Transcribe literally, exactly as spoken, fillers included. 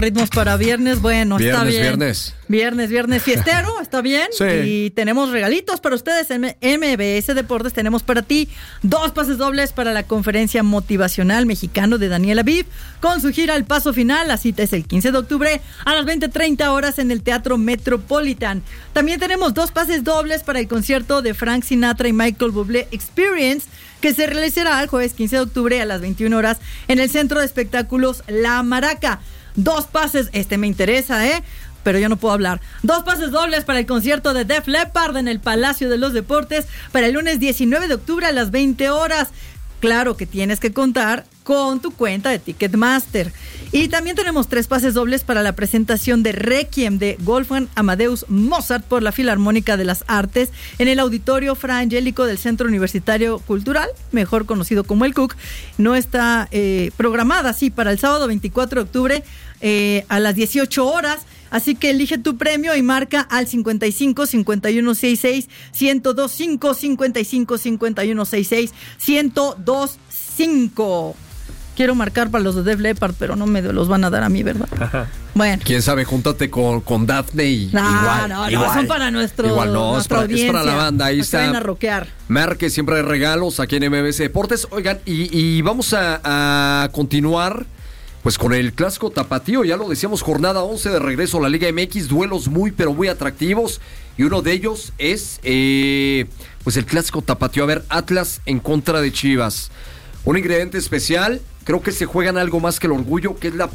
Ritmos para viernes, bueno, viernes, está bien. Viernes, Viernes, viernes fiestero, está bien. Sí. Y tenemos regalitos para ustedes. En M B S Deportes tenemos para ti dos pases dobles para la conferencia motivacional mexicano de Daniel Aviv con su gira al paso final. La cita es el quince de octubre a las veinte treinta horas en el Teatro Metropolitan. También tenemos dos pases dobles para el concierto de Frank Sinatra y Michael Bublé Experience, que se realizará el jueves quince de octubre a las veintiuna horas en el Centro de Espectáculos La Maraca. Dos pases, este me interesa, ¿eh? Pero yo no puedo hablar. Dos pases dobles para el concierto de Def Leppard en el Palacio de los Deportes para el lunes diecinueve de octubre a las veinte horas. Claro que tienes que contar con tu cuenta de Ticketmaster. Y también tenemos tres pases dobles para la presentación de Requiem de Wolfgang Amadeus Mozart por la Filarmónica de las Artes en el Auditorio Fra Angelico del Centro Universitario Cultural, mejor conocido como el C U C. No está eh, programada, sí, para el sábado veinticuatro de octubre eh, a las dieciocho horas. Así que elige tu premio y marca al cincuenta y cinco, cincuenta y uno, sesenta y seis, ciento veinticinco, cincuenta y cinco, cincuenta y uno, sesenta y seis, ciento veinticinco. Quiero marcar para los de Def Leppard, pero no me los van a dar a mí, ¿verdad? Bueno. Quién sabe, júntate con, con Daphne y no, igual. No, no, igual, son para nuestro, igual no, nuestra es para, audiencia. es para la banda, ahí está. Vayan a rockear. Marque, siempre hay regalos aquí en M B S Deportes. Oigan, y, y vamos a, a continuar pues con el clásico tapatío, ya lo decíamos, jornada once de regreso a la Liga M X, duelos muy pero muy atractivos, y uno de ellos es eh, pues el clásico tapatío. A ver, Atlas en contra de Chivas. Un ingrediente especial, creo que se juegan algo más que el orgullo, que es la